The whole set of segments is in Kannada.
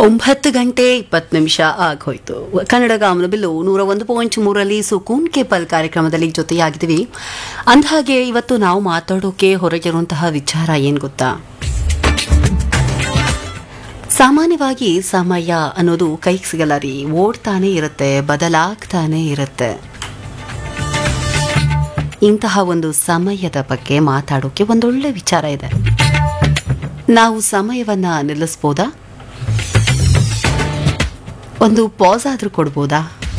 9:20 ಆಗೋಯ್ತು. ಕನ್ನಡ ಗಾಮನಬಿಲ್ಲು 101.3 ಸುಕೂನ್ ಕೆ ಪಲ್ ಕಾರ್ಯಕ್ರಮದಲ್ಲಿ ಜೊತೆಯಾಗಿದ್ದೀವಿ. ಅಂದಹಾಗೆ ಇವತ್ತು ನಾವು ಮಾತಾಡೋಕೆ ಹೊರಗಿರುವಂತಹ ವಿಚಾರ ಏನ್ ಗೊತ್ತಾ? ಸಾಮಾನ್ಯವಾಗಿ ಸಮಯ ಅನ್ನೋದು ಕೈಗೆ ಸಿಗಲ್ಲ ರೀ, ಓಡ್ತಾನೆ ಇರುತ್ತೆ, ಬದಲಾಗ್ತಾನೆ ಇರುತ್ತೆ. ಇಂತಹ ಒಂದು ಸಮಯದ ಬಗ್ಗೆ ಮಾತಾಡೋಕೆ ಒಂದೊಳ್ಳೆ ವಿಚಾರ ಇದೆ. ನಾವು ಸಮಯವನ್ನ ನಿಲ್ಲಿಸ್ಬೋದಾ? ಒಂದು ಪಾಸ್ ಆದ್ರೂ ಕೊಡ್ಬೋದಾ?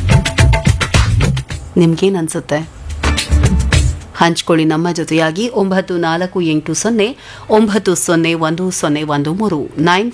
ನಿಮ್ಗೇನನ್ಸುತ್ತೆ? ಹಂಚ್ಕೊಳ್ಳಿ ನಮ್ಮ ಜೊತೆಯಾಗಿ. 9480901013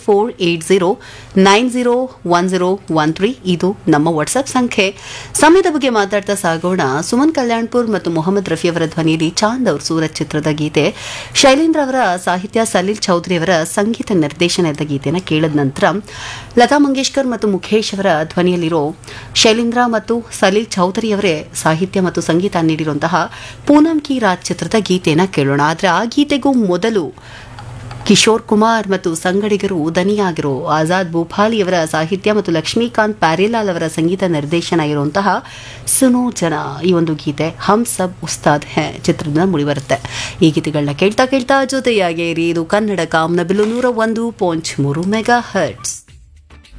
9480901013 ಇದು ನಮ್ಮ ವಾಟ್ಸ್ಆಪ್ ಸಂಖ್ಯೆ. ಸಮಯದ ಬಗ್ಗೆ ಮಾತಾಡ್ತಾ ಸಾಗೋಣ. ಸುಮನ್ ಕಲ್ಯಾಣ್ಪುರ್ ಮತ್ತು ಮೊಹಮ್ಮದ್ ರಫಿ ಅವರ ಧ್ವನಿಯಲ್ಲಿ ಚಾಂದ್ ಅವ್ರ ಸೂರತ್ ಚಿತ್ರದ ಗೀತೆ, ಶೈಲೇಂದ್ರ ಅವರ ಸಾಹಿತ್ಯ, ಸಲೀಲ್ ಚೌಧರಿ ಅವರ ಸಂಗೀತ ನಿರ್ದೇಶನದ ಗೀತೆನ ಕೇಳಿದ ನಂತರ ಲತಾ ಮಂಗೇಶ್ಕರ್ ಮತ್ತು ಮುಖೇಶ್ ಅವರ ಧ್ವನಿಯಲ್ಲಿರೋ ಶೈಲೇಂದ್ರ ಮತ್ತು ಸಲೀಲ್ ಚೌಧರಿ ಅವರೇ ಸಾಹಿತ್ಯ ಮತ್ತು ಸಂಗೀತ ನೀಡಿರುವಂತಹ ಪೂನಂ ಕಿ ರಾತ್ ಚಿತ್ರದ ಗೀತೆನ ಕೇಳೋಣ. ಆದರೆ ಆ ಗೀತೆಗೂ ಮೊದಲು ಕಿಶೋರ್ ಕುಮಾರ್ ಮತ್ತು ಸಂಗಡಿಗರು ದನಿಯಾಗಿರೋ ಆಜಾದ್ ಭೂಪಾಲಿಯವರ ಸಾಹಿತ್ಯ ಮತ್ತು ಲಕ್ಷ್ಮೀಕಾಂತ್ ಪ್ಯಾರೇಲಾಲ್ ಅವರ ಸಂಗೀತ ನಿರ್ದೇಶನ ಇರುವಂತಹ ಸುನೋ ಜನ ಈ ಒಂದು ಗೀತೆ ಹಮ್ ಸಬ್ ಉಸ್ತಾದ್ ಹೇ ಚಿತ್ರದ ಮುಡಿಬರುತ್ತೆ. ಈ ಗೀತೆಗಳನ್ನ ಕೇಳ್ತಾ ಕೇಳ್ತಾ ಜೊತೆಯಾಗಿ ಇದು ಕನ್ನಡ ಕಾಮನಬಿಲ್ಲು 101.3 ಮೆಗಾ ಹರ್ಟ್ಸ್.